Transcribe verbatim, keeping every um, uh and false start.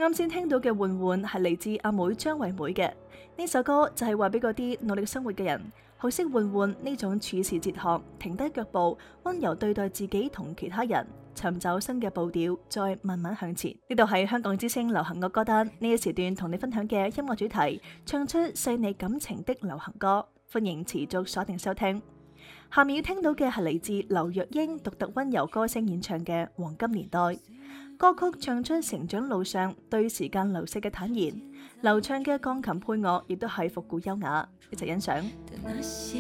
啱先聽到嘅換換係嚟自阿妹張惠妹嘅呢首歌，就係話俾嗰啲努力生活嘅人，學識換換呢種處事哲學，停低腳步，溫柔對待自己同其他人，尋找新嘅步調，再慢慢向前。呢度係香港之聲流行樂歌單，呢一時段同你分享嘅音樂主題，唱出細膩感情的流行歌，歡迎持續鎖定收聽。下面要聽到嘅係嚟自劉若英獨特溫柔歌聲演唱嘅《黃金年代》歌曲，唱出成長路上對時間流逝嘅坦然，流暢嘅鋼琴配樂亦都係復古優雅，一齊欣賞。